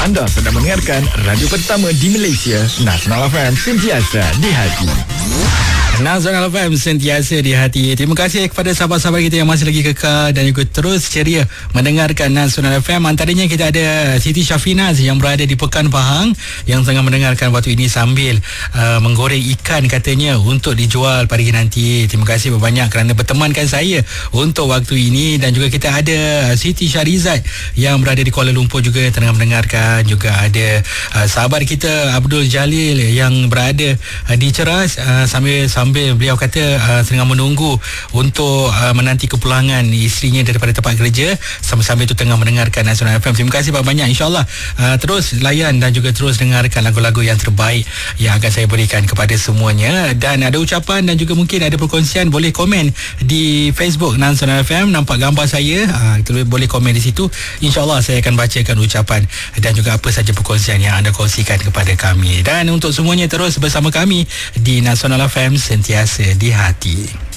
Anda sedang mendengarkan radio pertama di Malaysia, Nasional FM, sentiasa di hati. Nasional FM sentiasa di hati. Terima kasih kepada sahabat-sahabat kita yang masih lagi kekal dan juga terus ceria mendengarkan Nasional FM. Antaranya kita ada Siti Syafinaz yang berada di Pekan Pahang yang tengah mendengarkan waktu ini sambil menggoreng ikan katanya untuk dijual pagi nanti. Terima kasih banyak kerana bertemankan saya untuk waktu ini. Dan juga kita ada Siti Syarizat yang berada di Kuala Lumpur juga tengah mendengarkan. Juga ada sahabat kita Abdul Jalil yang berada di Ceras sambil beliau kata tengah menunggu untuk menanti kepulangan isterinya daripada tempat kerja, sambil-sambil itu tengah mendengarkan Nasional FM. Terima kasih banyak. InsyaAllah terus layan dan juga terus dengarkan lagu-lagu yang terbaik yang akan saya berikan kepada semuanya. Dan ada ucapan dan juga mungkin ada perkongsian, boleh komen di Facebook Nasional FM. Nampak gambar saya, boleh komen di situ. InsyaAllah saya akan bacakan ucapan dan juga apa saja perkongsian yang anda kongsikan kepada kami. Dan untuk semuanya terus bersama kami di Nasional FM sentiasa di hati.